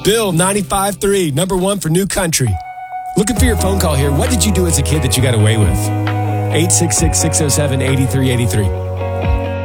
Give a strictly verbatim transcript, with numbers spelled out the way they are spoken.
Bill, ninety-five point three, number one for New Country. Looking for your phone call here. What did you do as a kid that you got away with? eight six six, six oh seven, eight three eight three.